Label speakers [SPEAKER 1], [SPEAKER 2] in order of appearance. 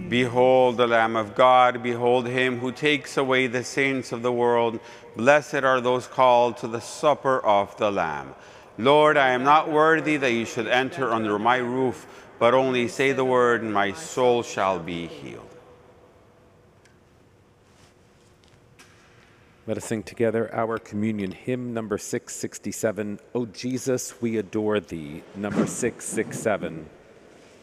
[SPEAKER 1] Behold the Lamb of God, behold him who takes away the sins of the world. Blessed are those called to the supper of the Lamb. Lord, I am not worthy that you should enter under my roof, but only say the word, and my soul shall be healed.
[SPEAKER 2] Let us sing together our communion hymn, number 667, O Jesus, we adore thee, number 667.